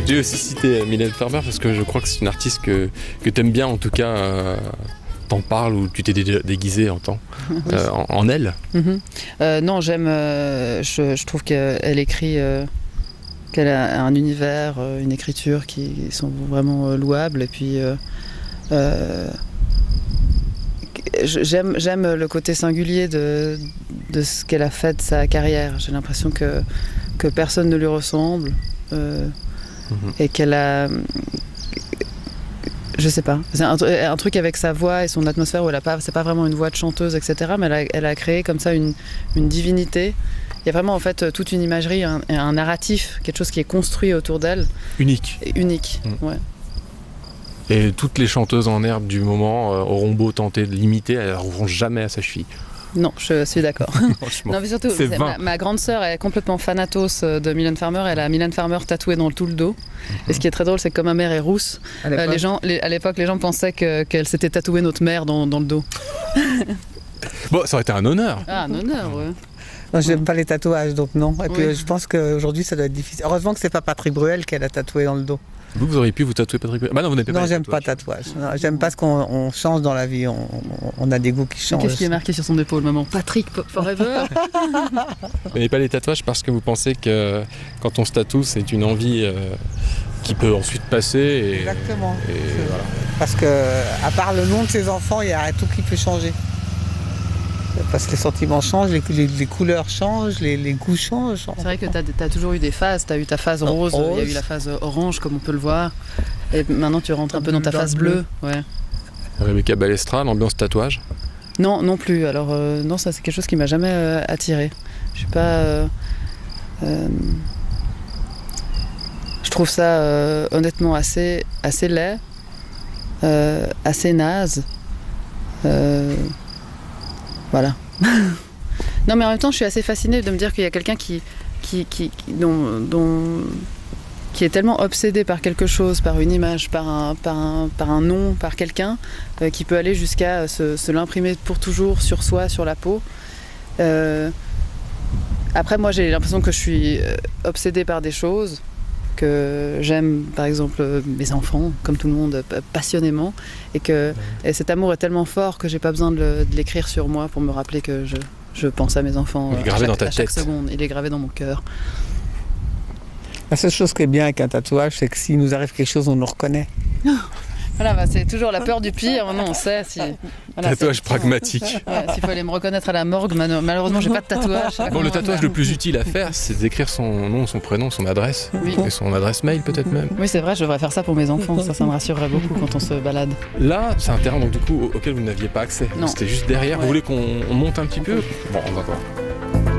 J'ai aussi cité Mylène Farmer parce que je crois que c'est une artiste que tu aimes bien, en tout cas. T'en parles ou tu t'es déjà déguisé en elle? Non, j'aime. Je trouve qu'elle écrit. Qu'elle a un univers, une écriture qui sont vraiment louables. Et puis. J'aime le côté singulier de ce qu'elle a fait de sa carrière. J'ai l'impression que personne ne lui ressemble et qu'elle a... Je sais pas, c'est un truc avec sa voix et son atmosphère où c'est pas vraiment une voix de chanteuse, etc. Mais elle a créé comme ça une divinité. Il y a vraiment en fait toute une imagerie, un narratif, quelque chose qui est construit autour d'elle. Unique. Ouais. Et toutes les chanteuses en herbe du moment auront beau tenter de l'imiter, elles n'arriveront jamais à sa cheville. Non, je suis d'accord. Franchement, non, mais surtout, ma grande sœur est complètement fanatos de Mylène Farmer. Elle a Mylène Farmer tatouée dans tout le dos. Et ce qui est très drôle, c'est que comme ma mère est rousse, à l'époque, les gens pensaient qu'elle s'était tatouée notre mère dans le dos. Bon, ça aurait été un honneur. Ah, un honneur, ouais. Non, j'aime pas les tatouages, donc non. Et puis je pense qu'aujourd'hui, ça doit être difficile. Heureusement que c'est pas Patrick Bruel qu'elle a tatoué dans le dos. Vous auriez pu vous tatouer Patrick Bruel? Bah non, vous n'avez pas. Non, j'aime pas tatouage. Non, j'aime pas ce qu'on change dans la vie. On a des goûts qui changent. Qu'est-ce qui est marqué sur son épaule, maman? Patrick Forever. Vous n'avez pas les tatouages parce que vous pensez que quand on se tatoue, c'est une envie qui peut ensuite passer. Exactement. Et voilà. Parce que, à part le nom de ses enfants, il y a tout qui peut changer. Parce que les sentiments changent, les couleurs changent, les goûts changent. C'est vrai que tu as toujours eu des phases. Tu as eu ta phase rose, il y a eu la phase orange, comme on peut le voir. Et maintenant, tu rentres un peu dans ta phase bleue. Ouais. Rebecca Balestra, l'ambiance tatouage? Non plus. Alors, non, ça, c'est quelque chose qui m'a jamais attiré. Je suis pas. Je trouve ça, honnêtement, assez laid, assez naze. Voilà. Non, mais en même temps, je suis assez fascinée de me dire qu'il y a quelqu'un qui est tellement obsédé par quelque chose, par une image, par un nom, par quelqu'un, qui peut aller jusqu'à se l'imprimer pour toujours sur soi, sur la peau. Après, moi, j'ai l'impression que je suis obsédée par des choses, que j'aime, par exemple, mes enfants, comme tout le monde, passionnément, et cet amour est tellement fort que j'ai pas besoin de l'écrire sur moi pour me rappeler que je pense à mes enfants. Il est gravé dans ta à chaque tête. seconde. Il est gravé dans mon cœur. La seule chose qui est bien avec un tatouage, c'est que s'il nous arrive quelque chose, on nous reconnaît. Voilà, c'est toujours la peur du pire. Maintenant, on sait si. Voilà, tatouage pragmatique. Ouais, s'il faut aller me reconnaître à la morgue, malheureusement, j'ai pas de tatouage. Bon, le tatouage le plus utile à faire, c'est d'écrire son nom, son prénom, son adresse. Oui. Et son adresse mail, peut-être même. Oui, c'est vrai, je devrais faire ça pour mes enfants. Ça me rassurerait beaucoup quand on se balade. Là, c'est un terrain donc, du coup, auquel vous n'aviez pas accès. Non. C'était juste derrière. Ouais. Vous voulez qu'on monte un petit peu? Bon, on va voir.